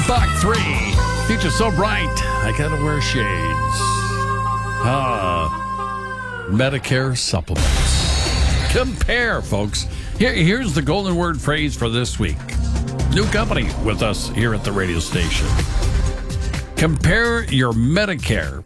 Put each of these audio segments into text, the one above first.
Bach 3. Future so bright, I gotta wear shades. Medicare supplements. Compare, folks. Here's the golden word phrase for this week. New company with us here at the radio station. Compare your Medicare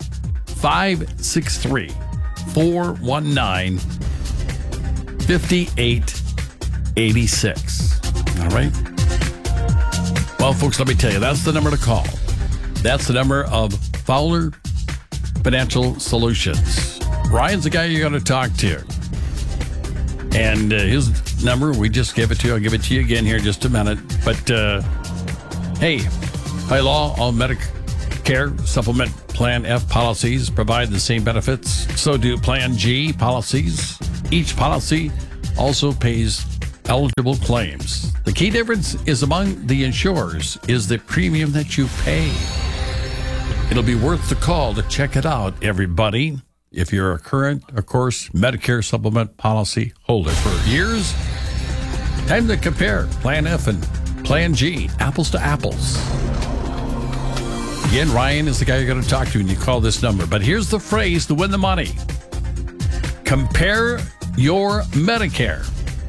563-419-5886. All right? Well, folks, let me tell you, that's the number to call. That's the number of Fowler Financial Solutions. Ryan's the guy you're going to talk to. And his number, we just gave it to you. I'll give it to you again here in just a minute. But, hey, by law, all Medicare Supplement Plan F policies provide the same benefits. So do Plan G policies. Each policy also pays eligible claims. The key difference is among the insurers is the premium that you pay. It'll be worth the call to check it out, everybody. If you're a current, of course, Medicare supplement policy holder for years, time to compare Plan F and Plan G, apples to apples. Again, Ryan is the guy you're going to talk to when you call this number. But here's the phrase to win the money. Compare your Medicare.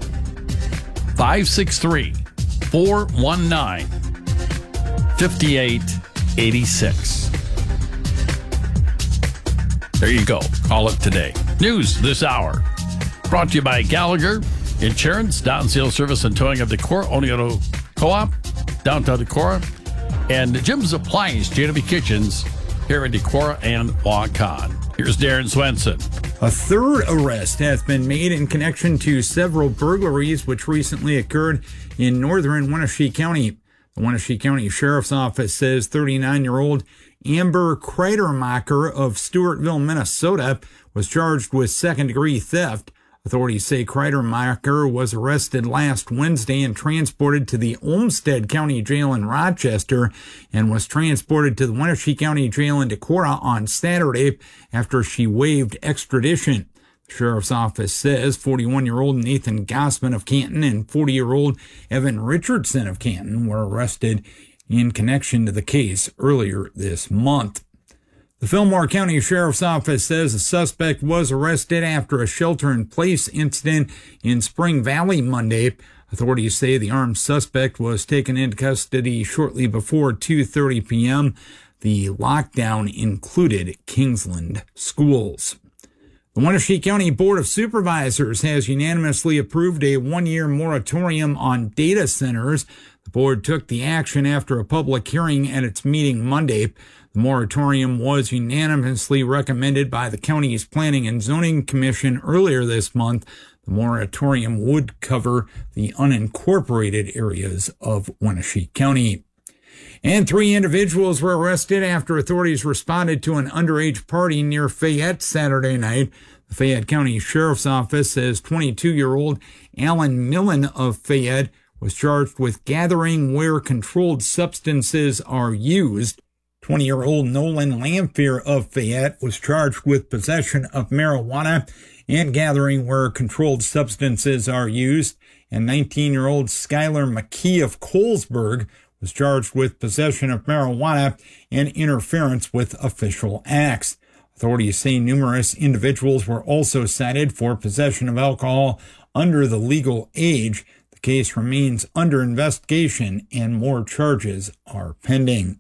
563-419-5886. There you go. Call it today. News this hour. Brought to you by Gallagher Insurance, down sales service and towing of Decorah, Oneonta Co-op, downtown Decorah, and Jim's Appliance, J&W Kitchens, here in Decorah and Waukon. Here's Darren Swenson. A third arrest has been made in connection to several burglaries which recently occurred in northern Wenatchee County. The Wenatchee County Sheriff's Office says 39-year-old Amber Kreidermacher of Stewartville, Minnesota, was charged with second-degree theft. Authorities say Kreidermacher was arrested last Wednesday and transported to the Olmsted County Jail in Rochester and was transported to the Wenatchee County Jail in Decorah on Saturday after she waived extradition. The Sheriff's Office says 41-year-old Nathan Gossman of Canton and 40-year-old Evan Richardson of Canton were arrested in connection to the case earlier this month. The Fillmore County Sheriff's Office says a suspect was arrested after a shelter-in-place incident in Spring Valley Monday. Authorities say the armed suspect was taken into custody shortly before 2:30 p.m. The lockdown included Kingsland schools. The Wenatchee County Board of Supervisors has unanimously approved a one-year moratorium on data centers. The board took the action after a public hearing at its meeting Monday. The moratorium was unanimously recommended by the county's Planning and Zoning Commission earlier this month. The moratorium would cover the unincorporated areas of Wenatchee County. And 3 individuals were arrested after authorities responded to an underage party near Fayette Saturday night. The Fayette County Sheriff's Office says 22-year-old Alan Millen of Fayette was charged with gathering where controlled substances are used. 20-year-old Nolan Lamphere of Fayette was charged with possession of marijuana and gathering where controlled substances are used. And 19-year-old Skylar McKee of Colesburg was charged with possession of marijuana and interference with official acts. Authorities say numerous individuals were also cited for possession of alcohol under the legal age. The case remains under investigation and more charges are pending.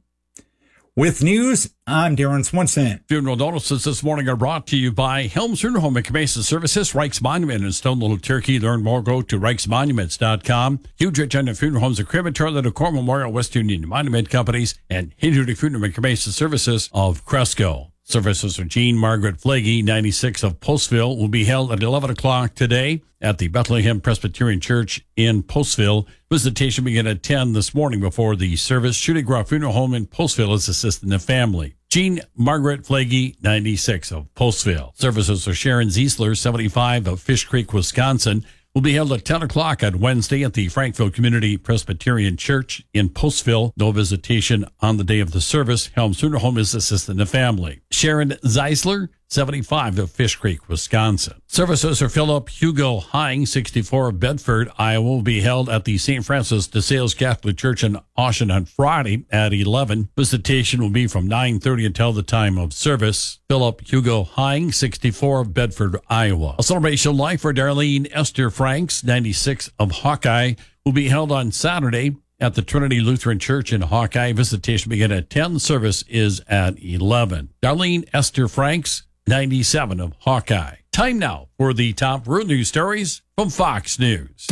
With news, I'm Darren Swenson. Funeral notices this morning are brought to you by Helms Funeral Home and Cremation Services, Reich's Monument in Stone Little Turkey. Learn more, go to reichsmonuments.com. Huge Agenda Funeral Homes and Crematory, the Decorah Memorial, West Union Monument Companies, and Hindu Funeral and Cremation Services of Cresco. Services of Jean Margaret Flagey, 96 of Postville, will be held at 11 o'clock today at the Bethlehem Presbyterian Church in Postville. Visitation began at 10 this morning before the service. Shooting Groff Funeral Home in Postville is assisting the family. Jean Margaret Flagey, 96 of Postville. Services of Sharon Ziesler, 75 of Fish Creek, Wisconsin, will be held at 10 o'clock on Wednesday at the Frankville Community Presbyterian Church in Postville. No visitation on the day of the service. Helms Funeral Home is assisting the family. Sharon Zeisler, 75 of Fish Creek, Wisconsin. Services for Philip Hugo Hine, 64 of Bedford, Iowa, will be held at the St. Francis de Sales Catholic Church in Ocean on Friday at 11. Visitation will be from 9:30 until the time of service. Philip Hugo Hine, 64 of Bedford, Iowa. A celebration of life for Darlene Esther Franks, 96 of Hawkeye, will be held on Saturday at the Trinity Lutheran Church in Hawkeye. Visitation begin at 10. Service is at 11. Darlene Esther Franks, 97 of Hawkeye. Time now for the top road news stories from Fox News.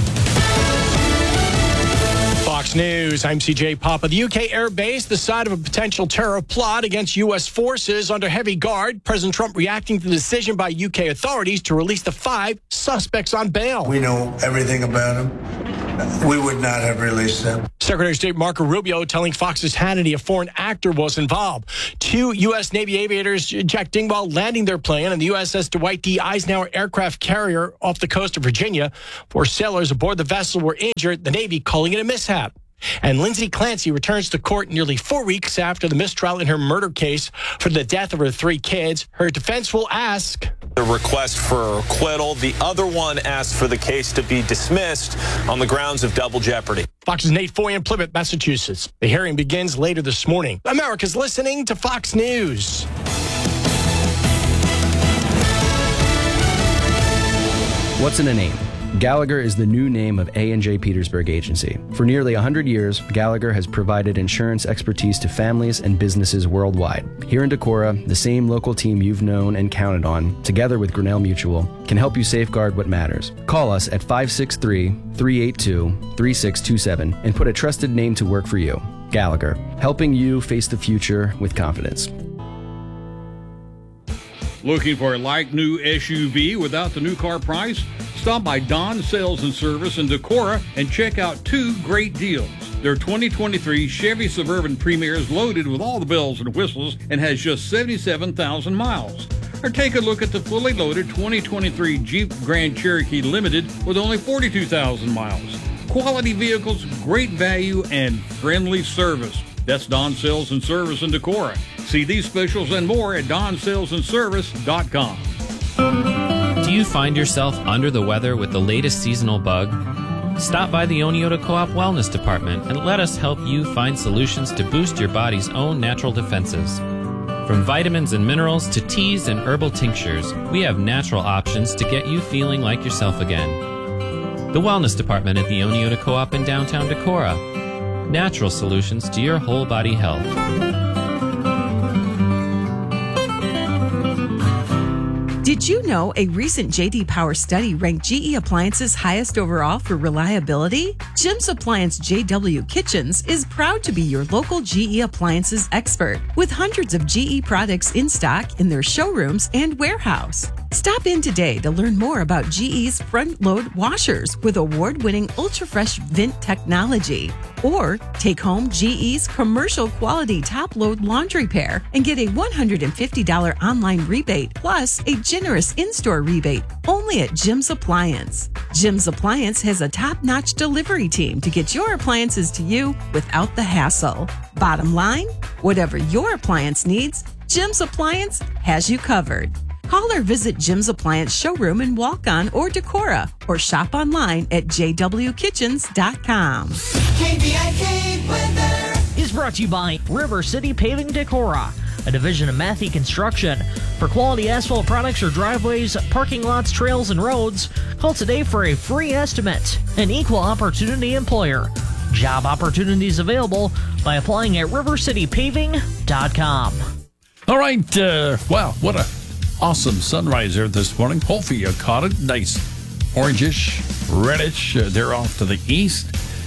Fox News, I'm CJ Papa. The UK Air Base, the site of a potential terror plot against U.S. forces under heavy guard. President Trump reacting to the decision by UK authorities to release the 5 suspects on bail. We know everything about them. We would not have released them. Secretary of State Marco Rubio telling Fox's Hannity a foreign actor was involved. 2 U.S. Navy aviators, Jack Dingwall, landing their plane on the USS Dwight D. Eisenhower aircraft carrier off the coast of Virginia. 4 sailors aboard the vessel were injured, the Navy calling it a mishap. And Lindsay Clancy returns to court nearly 4 weeks after the mistrial in her murder case for the death of her 3 kids. Her defense will ask the request for acquittal. The other one asked for the case to be dismissed on the grounds of double jeopardy. Fox's Nate Foy in Plymouth, Massachusetts. The hearing begins later this morning. America's listening to Fox News. What's in a name? Gallagher is the new name of A&J Petersburg Agency. For nearly 100 years, Gallagher has provided insurance expertise to families and businesses worldwide. Here in Decorah, the same local team you've known and counted on, together with Grinnell Mutual, can help you safeguard what matters. Call us at 563-382-3627 and put a trusted name to work for you. Gallagher, helping you face the future with confidence. Looking for a like-new SUV without the new car price? Stop by Don Sales and Service in Decorah and check out 2 great deals. Their 2023 Chevy Suburban Premier is loaded with all the bells and whistles and has just 77,000 miles. Or take a look at the fully loaded 2023 Jeep Grand Cherokee Limited with only 42,000 miles. Quality vehicles, great value, and friendly service. That's Don Sales and Service in Decorah. See these specials and more at DonSalesandService.com. Do you find yourself under the weather with the latest seasonal bug? Stop by the Oneota Co-op Wellness Department and let us help you find solutions to boost your body's own natural defenses. From vitamins and minerals to teas and herbal tinctures, we have natural options to get you feeling like yourself again. The Wellness Department at the Oneota Co-op in downtown Decorah. Natural solutions to your whole body health. Did you know a recent J.D. Power study ranked GE Appliances highest overall for reliability? Jim's Appliance JW Kitchens is proud to be your local GE Appliances expert with hundreds of GE products in stock in their showrooms and warehouse. Stop in today to learn more about GE's front-load washers with award-winning ultra-fresh vent technology. Or take home GE's commercial quality top-load laundry pair and get a $150 online rebate plus a generous in-store rebate only at Jim's Appliance. Jim's Appliance has a top-notch delivery team to get your appliances to you without the hassle. Bottom line, whatever your appliance needs, Jim's Appliance has you covered. Call or visit Jim's Appliance showroom in Walk-On or Decorah, or shop online at jwkitchens.com. KBIK weather is brought to you by River City Paving Decorah, a division of Matthey Construction. For quality asphalt products or driveways, parking lots, trails, and roads, call today for a free estimate. An equal opportunity employer. Job opportunities available by applying at rivercitypaving.com. All right. Wow, what a awesome sunrise there this morning. Hopefully you caught it. Nice orangish, reddish. They're off to the east.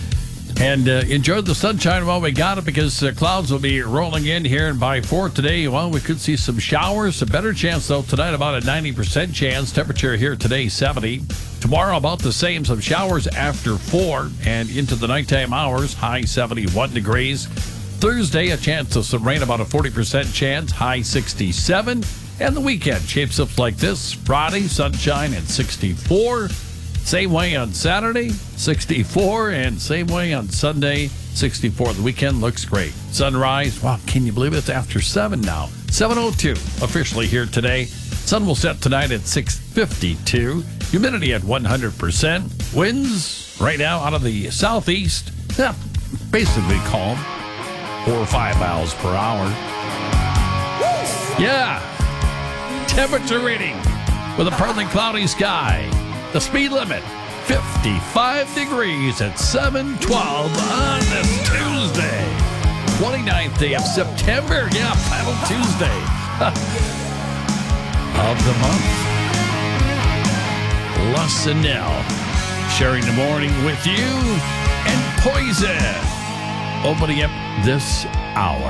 And enjoyed the sunshine while we got it, because clouds will be rolling in here. And by 4 today, well, we could see some showers. A better chance, though, tonight, about a 90% chance. Temperature here today, 70. Tomorrow, about the same. Some showers after 4 and into the nighttime hours. High 71 degrees. Thursday, a chance of some rain, about a 40% chance. High 67. And the weekend shapes up like this. Friday, sunshine at 64. Same way on Saturday, 64. And same way on Sunday, 64. The weekend looks great. Sunrise, wow, can you believe it? It's after 7 now. 7:02 officially here today. Sun will set tonight at 6:52. Humidity at 100%. Winds right now out of the southeast. Yeah, basically calm. 4 or 5 miles per hour. Yeah. Temperature reading with a partly cloudy sky. The speed limit, 55 degrees at 7:12 on this Tuesday. 29th day of September. Yeah, final Tuesday of the month. Lussanell sharing the morning with you, and Poison opening up this hour.